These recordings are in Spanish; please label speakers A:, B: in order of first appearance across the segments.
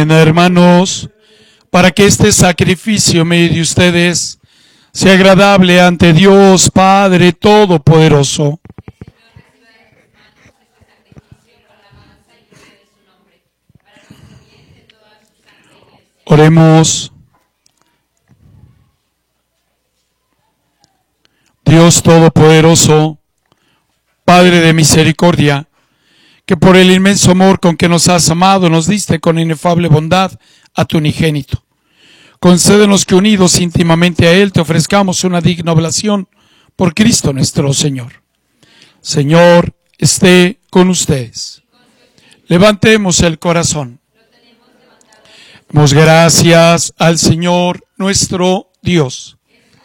A: Oren, hermanos, para que este sacrificio de ustedes sea agradable ante Dios Padre Todopoderoso. Oremos. Dios Todopoderoso, Padre de misericordia, que por el inmenso amor con que nos has amado, nos diste con inefable bondad a tu unigénito. Concédenos que unidos íntimamente a Él te ofrezcamos una digna oblación por Cristo nuestro Señor. Señor, esté con ustedes. Levantemos el corazón. Demos gracias al Señor nuestro Dios.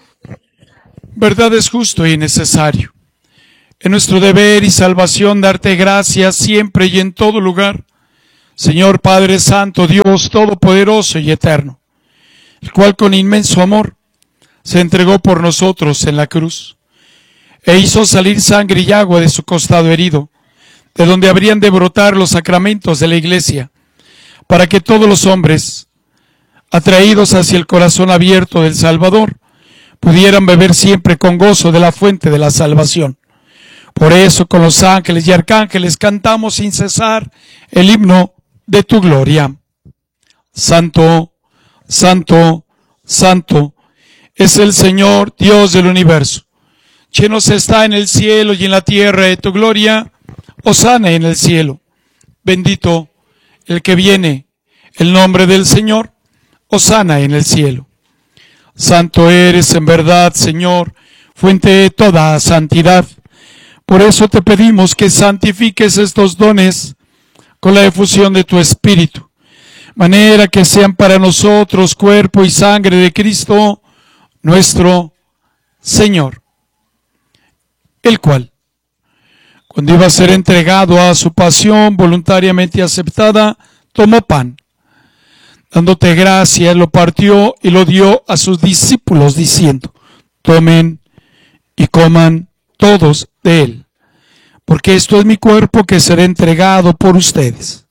A: Verdad es justo y necesario. Es nuestro deber y salvación darte gracias siempre y en todo lugar, Señor Padre Santo, Dios Todopoderoso y Eterno, el cual con inmenso amor se entregó por nosotros en la cruz e hizo salir sangre y agua de su costado herido, de donde habrían de brotar los sacramentos de la Iglesia, para que todos los hombres, atraídos hacia el corazón abierto del Salvador, pudieran beber siempre con gozo de la fuente de la salvación. Por eso con los ángeles y arcángeles cantamos sin cesar el himno de tu gloria. Santo, santo, santo es el Señor Dios del universo. Llenos está en el cielo y en la tierra de tu gloria. Hosana en el cielo. Bendito el que viene, el nombre del Señor. Hosana en el cielo. Santo eres en verdad, Señor, fuente de toda santidad. Por eso te pedimos que santifiques estos dones con la efusión de tu Espíritu, manera que sean para nosotros cuerpo y sangre de Cristo, nuestro Señor, el cual, cuando iba a ser entregado a su pasión voluntariamente aceptada, tomó pan. Dándote gracias, lo partió y lo dio a sus discípulos, diciendo: tomen y coman todos de él, porque esto es mi cuerpo que será entregado por ustedes.